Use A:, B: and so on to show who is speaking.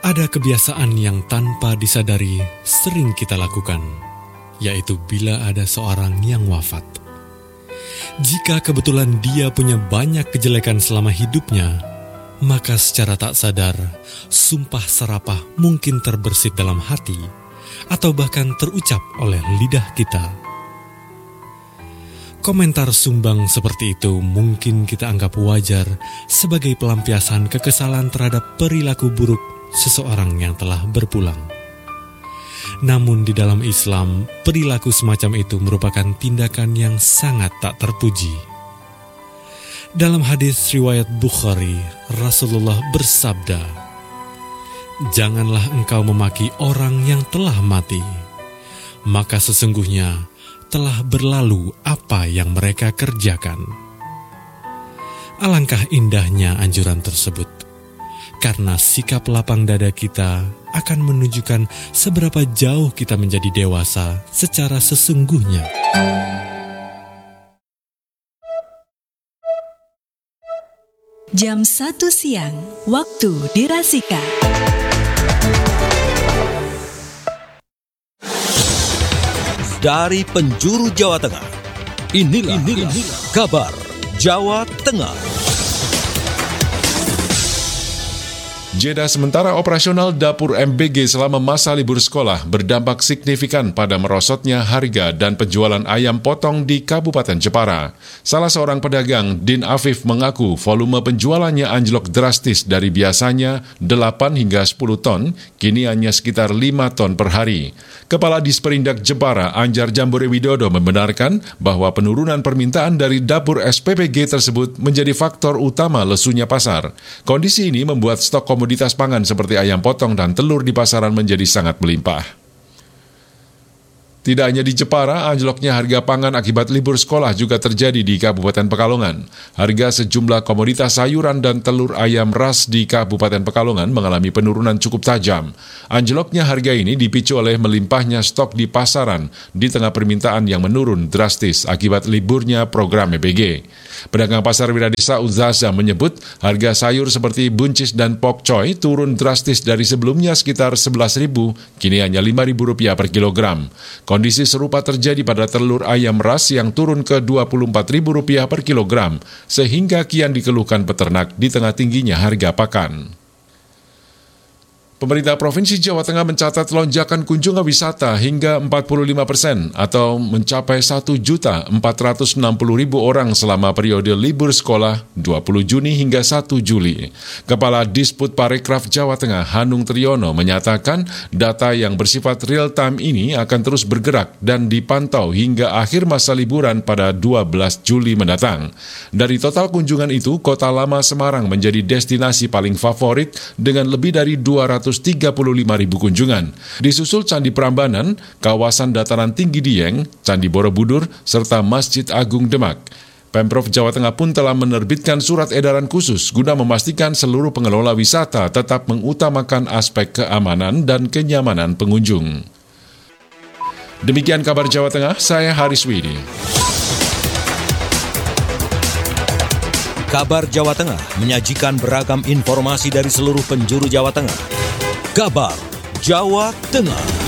A: Ada kebiasaan yang tanpa disadari sering kita lakukan, yaitu bila ada seorang yang wafat. Jika kebetulan dia punya banyak kejelekan selama hidupnya, maka secara tak sadar, sumpah serapah mungkin terbersit dalam hati, atau bahkan terucap oleh lidah kita. Komentar sumbang seperti itu mungkin kita anggap wajar sebagai pelampiasan kekesalan terhadap perilaku buruk seseorang yang telah berpulang. Namun di dalam Islam, perilaku semacam itu merupakan tindakan yang sangat tak terpuji. Dalam hadis riwayat Bukhari, Rasulullah bersabda, "Janganlah engkau memaki orang yang telah mati, maka sesungguhnya telah berlalu apa yang mereka kerjakan." Alangkah indahnya anjuran tersebut, karena sikap lapang dada kita akan menunjukkan seberapa jauh kita menjadi dewasa secara sesungguhnya.
B: Jam 1 siang, waktu di Rasika.
C: Dari penjuru Jawa Tengah, inilah kabar Jawa Tengah.
D: Jeda sementara operasional dapur MBG selama masa libur sekolah berdampak signifikan pada merosotnya harga dan penjualan ayam potong di Kabupaten Jepara. Salah seorang pedagang, Din Afif, mengaku volume penjualannya anjlok drastis dari biasanya 8 hingga 10 ton, kini hanya sekitar 5 ton per hari. Kepala Disperindak Jepara, Anjar Jambore Widodo, membenarkan bahwa penurunan permintaan dari dapur SPPG tersebut menjadi faktor utama lesunya pasar. Kondisi ini membuat stok komoditas pangan seperti ayam potong dan telur di pasaran menjadi sangat melimpah. Tidak hanya di Jepara, anjloknya harga pangan akibat libur sekolah juga terjadi di Kabupaten Pekalongan. Harga sejumlah komoditas sayuran dan telur ayam ras di Kabupaten Pekalongan mengalami penurunan cukup tajam. Anjloknya harga ini dipicu oleh melimpahnya stok di pasaran di tengah permintaan yang menurun drastis akibat liburnya program EBG. Pedagang pasar Wiradesa Uzaza menyebut harga sayur seperti buncis dan pokcoy turun drastis dari sebelumnya sekitar Rp11.000, kini hanya Rp5.000 per kilogram. Kondisi serupa terjadi pada telur ayam ras yang turun ke Rp24.000 per kilogram, sehingga kian dikeluhkan peternak di tengah tingginya harga pakan. Pemerintah Provinsi Jawa Tengah mencatat lonjakan kunjungan wisata hingga 45% atau mencapai 1.460.000 orang selama periode libur sekolah 20 Juni hingga 1 Juli. Kepala Disput Parekraf Jawa Tengah, Hanung Triyono, menyatakan data yang bersifat real time ini akan terus bergerak dan dipantau hingga akhir masa liburan pada 12 Juli mendatang. Dari total kunjungan itu, Kota Lama Semarang menjadi destinasi paling favorit dengan lebih dari 235.000 kunjungan. Disusul Candi Prambanan, kawasan dataran tinggi Dieng, Candi Borobudur, serta Masjid Agung Demak. Pemprov Jawa Tengah pun telah menerbitkan surat edaran khusus guna memastikan seluruh pengelola wisata tetap mengutamakan aspek keamanan dan kenyamanan pengunjung. Demikian kabar Jawa Tengah, saya Haris Widi.
C: Kabar Jawa Tengah menyajikan beragam informasi dari seluruh penjuru Jawa Tengah. Kabar Jawa Tengah.